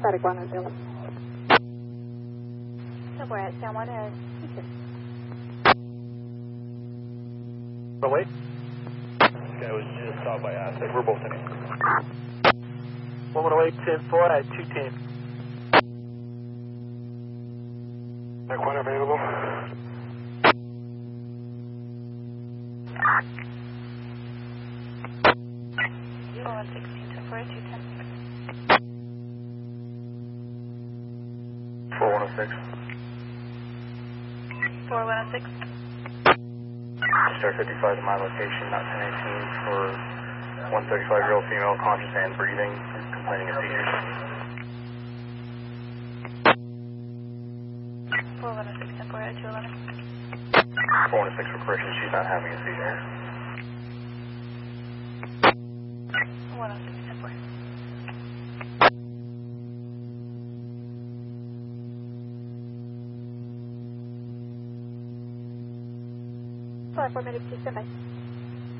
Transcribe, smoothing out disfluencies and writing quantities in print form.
Static 110. We're at San Juan and Houston. Oh, wait. This guy was just stopped by Aztec. We're both in it. 108, 10-4 at 210. Static 1 available. You go on 16 to 4 at 210. 4106. 4106. Star 55 to my location, not 1018 for 135-year-old female, conscious and breathing, complaining of seizures. 4106 and 4 at 211. 4106 for correction, she's not having a seizure. 106 and 4. Sorry, 4 minutes, please stand by.